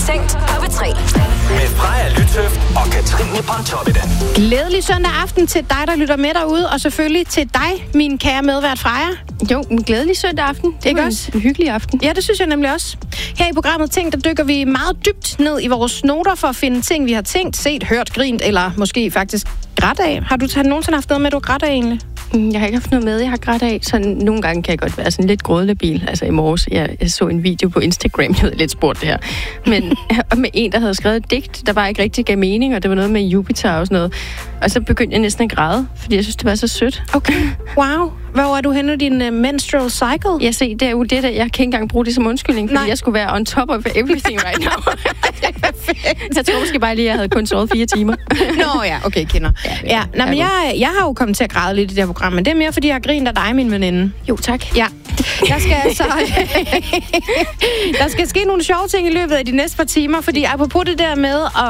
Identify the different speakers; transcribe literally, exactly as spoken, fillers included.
Speaker 1: Tændt på P tre.
Speaker 2: Med Freja Lytøft og Katrine Pontoppidan.
Speaker 3: Glædelig søndag aften til dig, der lytter med derude, og selvfølgelig til dig, min kære medvært Freja.
Speaker 4: Jo, en glædelig søndag aften. Det
Speaker 3: Ikke
Speaker 4: var
Speaker 3: også?
Speaker 4: en hyggelig aften.
Speaker 3: Ja, det synes jeg nemlig også. Her i programmet Tænk, der dykker vi meget dybt ned i vores noter for at finde ting, vi har tænkt, set, hørt, grint, eller måske faktisk grædt af. Har du taget nogensinde haft noget med, du grædt af egentlig?
Speaker 4: Jeg har ikke haft noget med, jeg har grædt af. Så nogle gange kan jeg godt være sådan lidt grådlabil. Altså i morges, jeg, jeg så en video på Instagram, jeg ved lidt spurgt det her. Men med en, der havde skrevet et digt, der bare ikke rigtig gav mening, og det var noget med Jupiter og sådan noget. Og så begyndte jeg næsten at græde, fordi jeg synes, det var så sødt.
Speaker 3: Okay, wow. Hvor er du henne i din uh, menstrual cycle?
Speaker 4: Jeg ser, det er jo det, der jeg kan ikke engang bruge det som undskyldning, fordi
Speaker 3: Nej.
Speaker 4: jeg skulle være on top of everything right now. Jeg tror måske bare lige, at jeg havde kun sovet fire timer.
Speaker 3: Nå ja, okay, kender. Ja, ja. ja. Nej, men jeg, jeg har jo kommet til at græde lidt i det her program, men det er mere, fordi jeg har grint af dig, min veninde.
Speaker 4: Jo, tak.
Speaker 3: Ja, der skal altså... der skal ske nogle sjove ting i løbet af de næste par timer, fordi apropos det der med at